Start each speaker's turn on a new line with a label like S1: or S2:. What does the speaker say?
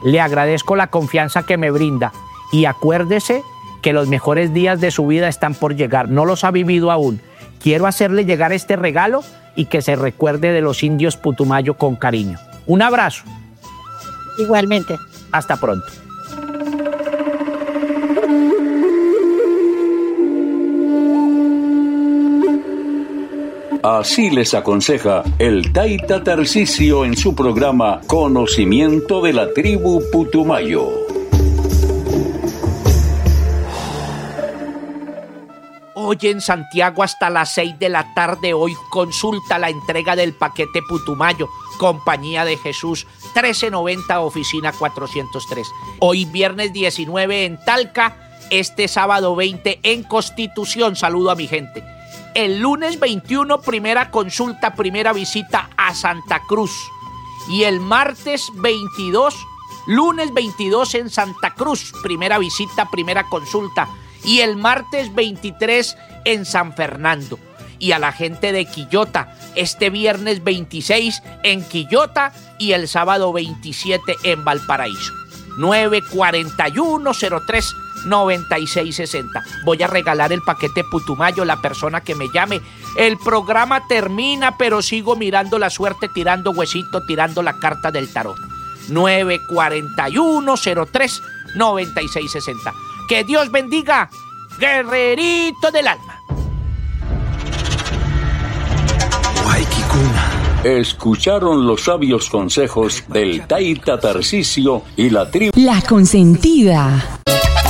S1: Le agradezco la confianza que me brinda y acuérdese que los mejores días de su vida están por llegar. No los ha vivido aún. Quiero hacerle llegar este regalo y que se recuerde de los indios Putumayo con cariño. Un abrazo.
S2: Igualmente.
S1: Hasta pronto.
S3: Así les aconseja el Taita Tarcisio en su programa Conocimiento de la Tribu Putumayo.
S1: Hoy en Santiago hasta las 6 de la tarde, hoy consulta la entrega del paquete Putumayo, Compañía de Jesús, 1390, oficina 403. Hoy viernes 19 en Talca, este sábado 20 en Constitución. Saludo a mi gente. El lunes 21, primera consulta, primera visita a Santa Cruz. Y el martes 22, lunes 22 en Santa Cruz, primera visita, primera consulta. Y el martes 23 en San Fernando. Y a la gente de Quillota, este viernes 26 en Quillota y el sábado 27 en Valparaíso. 941-03-9660. Voy a regalar el paquete Putumayo, la persona que me llame. El programa termina, pero sigo mirando la suerte, tirando huesito, tirando la carta del tarot. 941-03-9660. Que Dios bendiga, guerrerito del alma.
S3: Escucharon los sabios consejos del Taita Tarcisio y la tribu
S4: La Consentida.